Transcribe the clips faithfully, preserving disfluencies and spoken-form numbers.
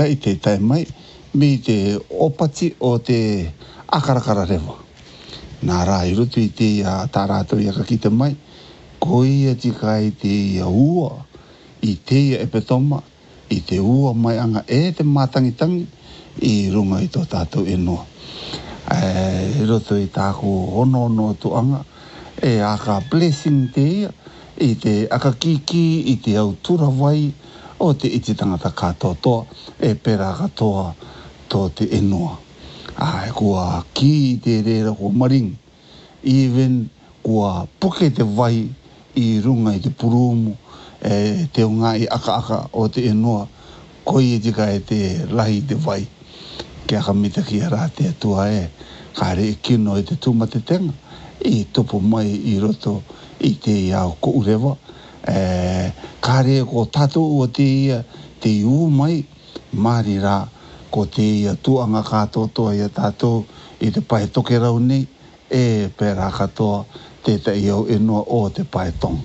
tai te tai mai me te opati o te akarakara rewa. Nā rā i rutu i te ia tā rātou ia ka kita mai, ko ia tika i te ia ua, i te ia epetoma, i te ua mai anga e te mātangitangi, i runga i tō tātou e noa. I rutu i tāko ono ono tu anga, e aka blessing te ia, i te aka kiki, i te au tura vai, o te iti tangata kātoa toa, e pera katoa tō te e noa. Ai, kua ki te reira ko maring, even kua puke te vai i runga i te purumu, e te unga i aka aka o te e noa, koi e tika e te lahi te vai. Ke aka mita ki ara te atua e, kāre e kino i te tūmate tenga, i topo mai i roto i te iau ko urewa, e, kāre e ko tātou o te ia, te iu mai, māri rā, ko te ia tuanga kātoa toa ia tātou i te pae toke rau nei, e pērā katoa te te iau e noa o te pae tonga.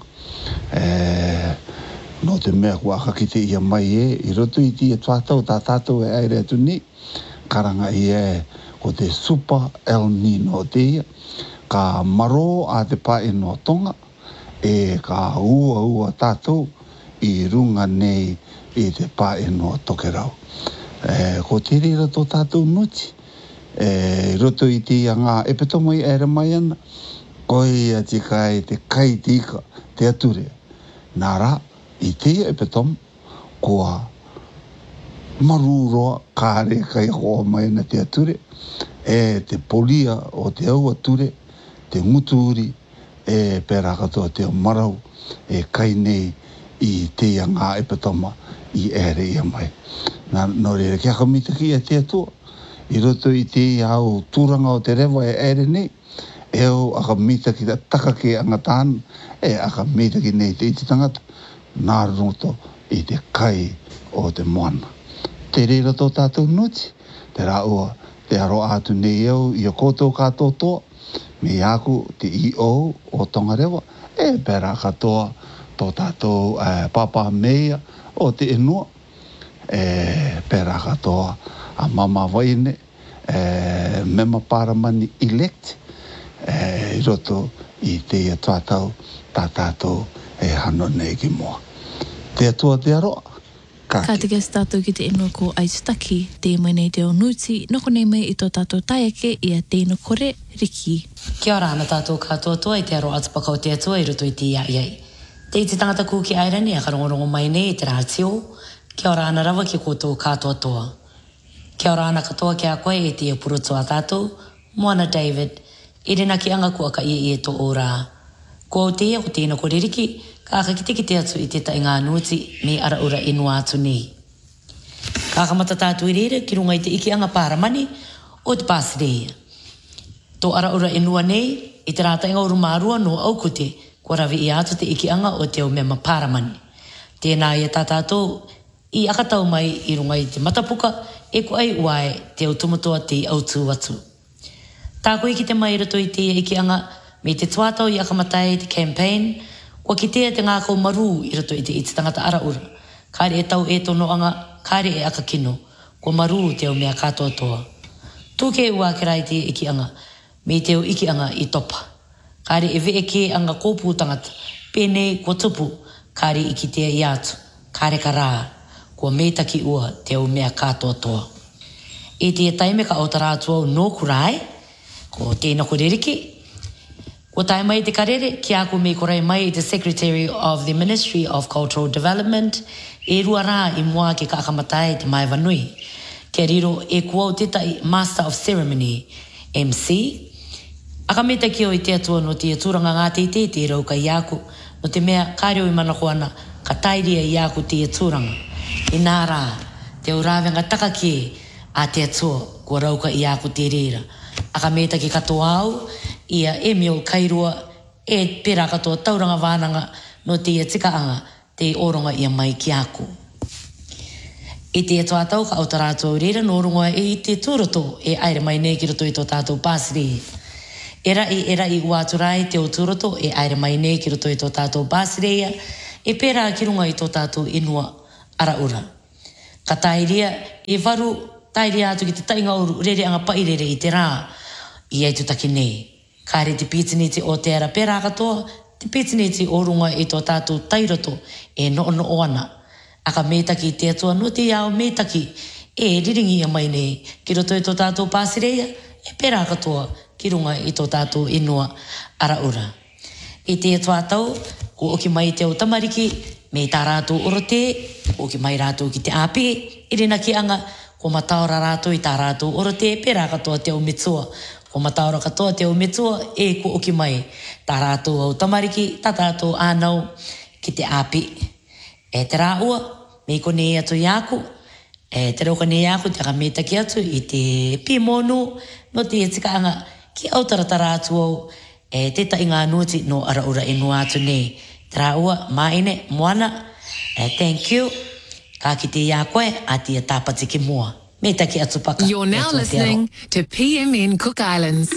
E, no te mea kua aka ki te ia mai e, i roto i te ia tātou, tā tātou e aere atu nei, karanga i e ko te Super El Nino te ia, ka maro a te pae no tonga, e ka ua ua tātou i runga nei i te pae no toke rau. E, ko te rira tō tātou nuti, e, roto i te ngā epetomo i ere mai ana, ko ia tika e te kai tika, te ature. Nā rā, i te epetomo, kua maruroa kāre kai hoa mai ana te ature, e te polia o te au ature, te nguturi, e pērā katoa te marau, e kai nei i te ngā epetoma i ere ia mai. Nā no rere kia kamita ki e te atua, i roto i te au tūranga o te rewa e ere nei, e o aka mita ki ta taka ki angatāna, e aka mita ki nei te iti tangata, nā roto i te kai o te moana. Te reira tō tātou nuti, te rā ua, te aro atu nei au i a koutou kātou toa, me aku te I O o Tongarewa, e pērā katoa tō tātou eh, papa meia o te enua, e pērā katoa a mama waine, e mema paramani elect, e roto i te ia tātou, tā tātou e hano nei ki moa. Te atua te aroa. Ka te kia tātou ki te inua ko Aitutaki, te mai nei te o Nuti, noko nei mai i tō tātou taiake i a tēnu kore Riki. Kia ora ana tātou katoa toa i te aroa atupaka o te atua i roto i te iai iai. Te iti tangata kū ki airani a karongorongo mai nei i te rātio, kia ora ana rawa ki koutou katoa toa. Kia ora ana katoa ki a koe i te apuro toa tātou, Moana David, i rena ki anga kua ka i e tō ora. Ko o te ia ko tēnu kore Riki, ka aka kite ki te atu i te tai ngā nuti me ara ura inua atu nei. Ka aka mata tātou i reira ki runga i te iki anga pāramani o te Pāsireia. Tō ara ura inua nei i te rāta inga uru mārua no aukute kua rawi i atu te iki anga o te o mema pāramani. Tēnā i a tātātou i akatau mai i runga i te matapuka e ko ai uai te au tumatoa te au tū atu. Tāko iki te mai rato i te iki anga me te tuatau i akamatai te campaign. Kua ki tea te ngāko maru i rato i te iti tangata ara ura. Kāre e tau e tono anga, kāre e aka kino. Kua maru te o mea katoa toa. Tūke ua ke rai te iki anga, me te o iki anga i topa. Kāre e vee ke anga kōpū tangata, pēnei kua tupu, kāre i ki tea i atu. Kāre ka rā, kua mētaki ua te o mea katoa toa. E te e taime ka o tarātua o nōku rai, ko tēnā kore Riki. Ko tae mai te karere, ki ako me korai mai i te Secretary of the Ministry of Cultural Development, e rua rā i mua ke ka akamatai te mai vanui. Kia riro e kua o te tai Master of Ceremony, M C. Akameta ki o i te atua no te aturanga ngā te te te rau ka i ako, no te mea kāreo i mana koana, ka tairia i ako te aturanga. I nā rā, te urawenga taka ki a te atua, kua rau ka i ako te reira. Akameta ki katoa au, ia Emil Kairua e pera katoa tauranga wānanga no te ia tikaanga te oronga ia mai ki aku. E te atua tau ka au tarātou reira no oronga e i te tūroto e aere mai nei ki roto i tō tātou Pāsireia. E rai e rai uaturai te o tūroto e aere mai nei ki roto i tō tātou Pāsireia e pera ki runga i tō tātou inua ara ura. Ka tairia E waru tairi atu ki te tainga uru rere anga pai rere i te rā. I ai tutaki nei. Kāre te pītiniti o te ara pērā katoa, te pītiniti o runga i tō tātou tairoto e no no o ana. Aka mētaki te atua no te iao mētaki e riringi a mai nei ki roto i tō tātou pāsireia e pērā katoa ki runga i tō tātou inua ara ura. I te atua tau, ko oki mai te o tamariki, me tā rātou orote, oki mai rātou ki te āpi, i rina ki anga, ko mataora rātou i tā rātou orote, pērā katoa te o mitsua. Ko mataora katoa te o mitsua, e ko oki mai tā rātou au tamariki, tā rātou ānau ki te āpi. E te rā ua, me ko nei atu i aku, e te rauka nei aku, te akamētaki atu i te pimonu, no te etika anga ki autaratara atu au, e te tainga anuti no ara ura inu atu nei. Te rā ua, maine, moana, e thank you, ka ki te ia koe, a tia tāpati ki mua. Me taki atu paka. You're now listening to P M N Cook Islands.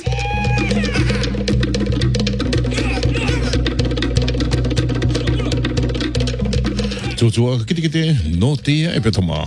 Tūtua ka kite kite no tia e petoma.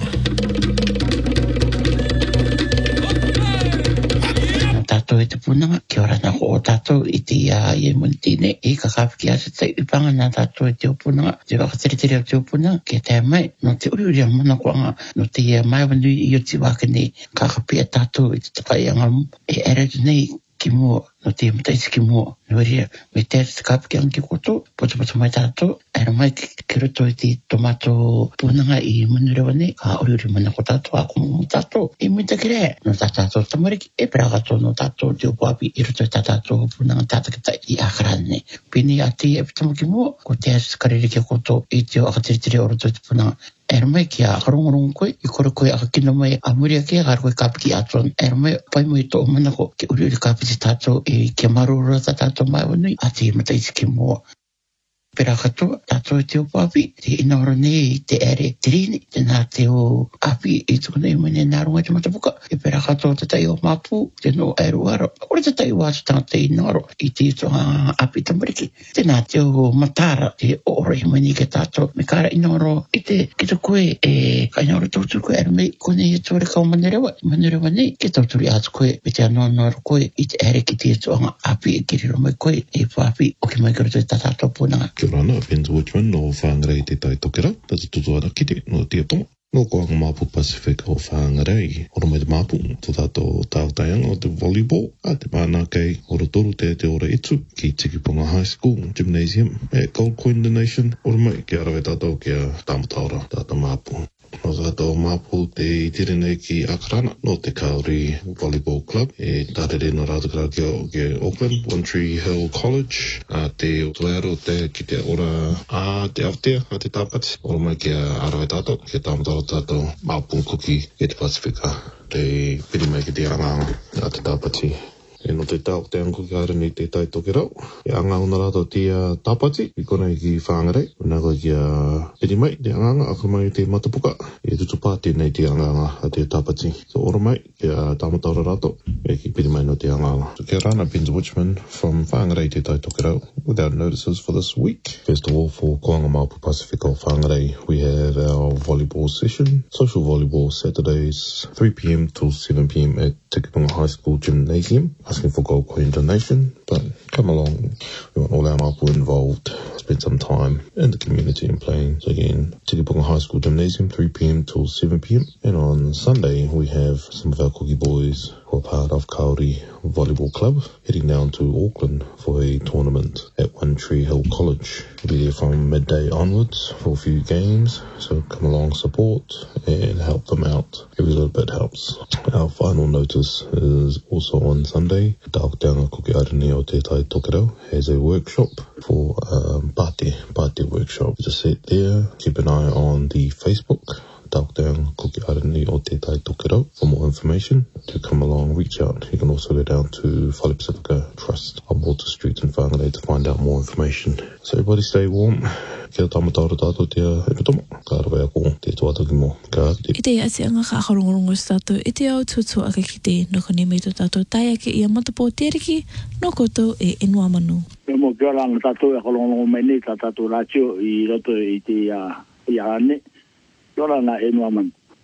Tātou e te punanga, kia ora nako o tātou i te ia i e muntine i ka kāpiki asa te upanga nā tātou e te o punanga, te wakateretere o te o punanga, kia te mai, no te uri uri a mana kuanga, no te ia mai wanui i o te waka nei, ka kapia tātou i te takai angamu, e ere tu nei ki mua, no te mataisi ki mua, no ria, me te te kāpiki anki koto, poto poto mai tātou, ere mai ki roto i te tomato punanga i manurewa nei, ka uri uri mana ko tātou, a kumu mo tātou, i muita kire, no tā tātou tamariki, e pera kato no tātou te opoapi, i roto i tā tātou punanga tātakita i ākarane nei. Pini a te e pitama ki mua, ko te asu karere ki koto, i te o akatiritiri o roto i te punanga, ere mai ki a karongorongo koe, i kore koe aka kino mai a muria kia, kare koe kāpiki atuan, ere mai pai mo i tō mana ko, ki uri uri kāpiti tātou, i kia marura tā tātou mai wanui, a te mataisi ki mua. Pera katoa, tātou e te opoapi, te inaora nei te ere te rini, te nā te o api i tuku nei mene nā runga te matapuka, e pera katoa te tai o mapu, te no aeru aro, ore te tai o atu tanga te inaoro, i te itoa api tamariki, te nā te o matara, te ora i mani ke tātou, me kara inaoro, i te kita koe, e ka inaoro tauturu koe, ere mei, kone e tore kau manerewa, manerewa nei, ke tauturu i atu koe, me te anoanoaro koe, i te ere ki te itoa api, e kiriro mai koe, e papi, o ki mai karo te tātou punanga. Kia rana, Benz Watchman no whāngarei te tai tokera, tata tutuana kite no tia tonga. No koanga Māpu Pacific o whāngarei, ora mai te Māpu, to tātou tāutaianga o te volleyball, a te mana kei ora toru te te ora etu, ki Tikipunga High School Gymnasium, e Gold Coin Donation, ora mai ki arawe tātou ki a tāmataora, tātou Māpu. No tātou Māpu te itere nei ki Akarana, no te Kauri Volleyball Club, e tārere no rātakara ki, ki Auckland, One Tree Hill College, a te tuero te ki te ora a te Aotea, a te tāpati, ora mai ki a arawe tātou, ki a tāmataora tātou Māpu Kuki ki te Pasifika, te piri mai ki te anganga a te tāpati. E no te tau te anko ki ara ni te tai toke rau. E anga una rato te uh, tāpati, i kona i ki whāngarei. Nā koe ki a uh, piri mai, te anganga, aka mai te matapuka. E tutu pāti nei te anganga a te tāpati. So ora mai, ki a uh, tāmataura rato, e ki piri mai no te anganga. So kia rana, Benz Watchman from Whāngarei te tai toke rau, without notices for this week. First of all, for Koanga Māpu Pacific o Whāngarei, we have our volleyball session. Social volleyball Saturdays, three p.m. till seven p.m. at Tikipunga High School Gymnasium. Asking for Gold Coin donation, but come along. We want all our Māpu involved. Spend some time in the community and playing. So again, Tikipunga High School Gymnasium, three p.m. till seven p.m. And on Sunday, we have some of our cookie boys who are part of Kauri Volleyball Club heading down to Auckland for a tournament at One Tree Hill College. We'll be there from midday onwards for a few games. So come along, support and help them out. Every little bit helps. Our final notice is also on Sunday. Taoteanga Kuki Arani o Te Tai Tokerau has a workshop for um, Pate, Pate workshop. Just sit there, keep an eye on the Facebook. Taoteanga Kuki Arani o Te Tai Tokerau for more information. To come along, reach out. You can also go down to Whale Pacifica Trust on Walter Street in Whangarei to find out more information. So everybody stay warm. Kia tamataura tātou te epitomo. Ka rawe ako te tuataki mo. Ka te. I te ati anga ka akarongorongo tātou, i te au tutu aka ki te noko ne mei tō tātou tai ake i a matapo teriki, no koutou e enua manu. Me mo kia ranga tātou e akarongorongo mai nei tā tātou rātio i roto i te i a ane. Kia ranga enua manu.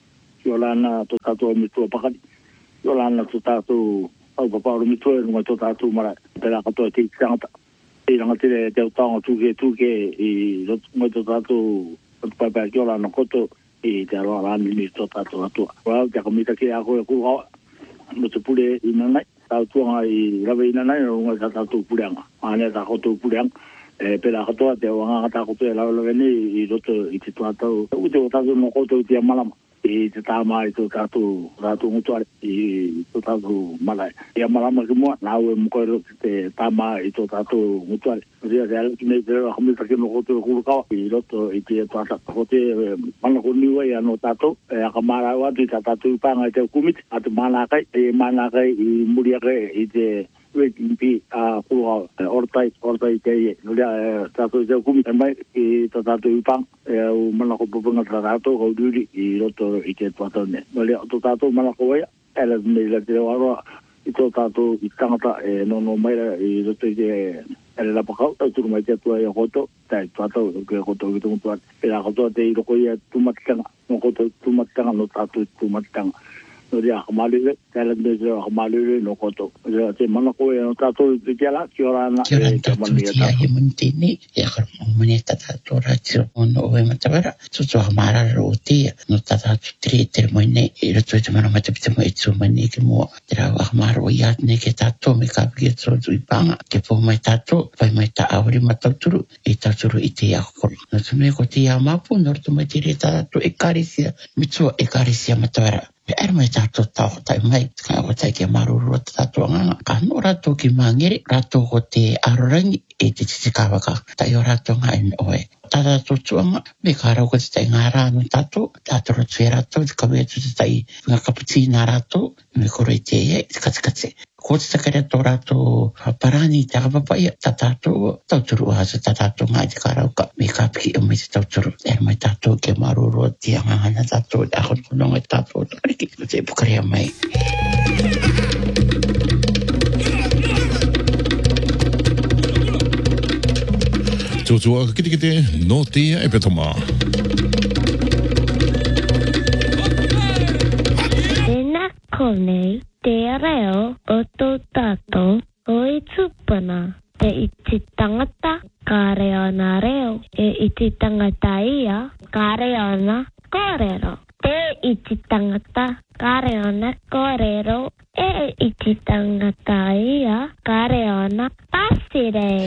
Yo lana to tato mitua pakali. Yo lana to tato au papa mitua no to tato mara. Pela ka to ti sangata. I ranga te te tanga tuke tuke i mo to tato pa pa yo lana koto i te ro lana ni to tato atua. Wa te komita ke ako ku ha. Mo te pule i nai. Tau tuanga i rawe i nai no nga tato puleanga. Ane ta koto puleanga. E pela katoa te wanga ta koto e lau lau ni i roto i te tuatau. U te o tato no koto i te malama. I te tāma i tō tātou rātou ngutuare i tō tātou malai. Ia malama ki mua, nāu e mukoero te tāma i tō tātou ngutuare. Ria te ala ki nei te rewa hamita ki no koto e kurukawa i roto i te tuata. Ko te mana ko niwa i ano tātou, e aka mara au atu i tā tātou i pānga i te kumiti, atu mānākai, e mānākai i muriake i te Wiki a kurukawa, ortai, ortai te ie. Ria tātou i te kumiti, e mai i tā tātou i pānga. E au mana ko pupunga tā tātou kau duri i roto i te tuatau ne. Nō lea tō tātou mana ko waia, e la nei la te waroa i tō tātou i tangata e nono maira i roto i te ele la pakau, tau turu mai te atua i a koto, tai tuatau, ke koto i tungu tuat. E la koto te i roko i a tumatitanga, no koto tumatitanga no tātou i tumatitanga. Nō rea hamalure, tai la nei te hamalure no koto. Rea te mana ko e no tātou i te ala, ki ora ana e te manu i a tātou. Kia he muntini, e a karo mani e tātou rātiro ono o e matawara. Tutu a marara o tia, no tātou tiri e tere moine, i rato e te mana matapita mo e tū mani ki mua. Te rau a mara o iatne ke tātou me kāpiki e tōtu i pānga. Ke pō mai tātou, pai mai tā awari matauturu, i tāturu i te akokoro. Nō tu me ko te ia mapu, nō tu mai tiri e tātou e kārisia, mitua e kārisia matawara. Me era mai tātou tau tai mai, kai o tai ke maruru o tātou nganga. Ka no rato ki mangere, rato ko te arorangi e te titi kawaka. Tai o rato ngai oe. Tātou tuanga, me ka rau ko te tai ngā rāno tātou, tātou rato e rato, te kawea tu te tai ngā kaputina rato, me koro i te e, te katikate. Ko te takare tō rato parani te akapapai, tā tātou, tauturu asa tā tātou ngai te karauka, me ka piki o mai te tauturu. Era mai tātou ke maruru o te angangana tātou, e akon kononga tātou, takariki, o te pukarea mai. Tōtua ka kite kite, no tia e petoma. Tēnā konei, te reo o tō tātou o i tūpana. Te iti tangata, ka reo na reo. E iti tangata ia, ka reo na kōrero. Te iti tangata, ka reo na kōrero. E iti tangata ia, ka reo na pasire.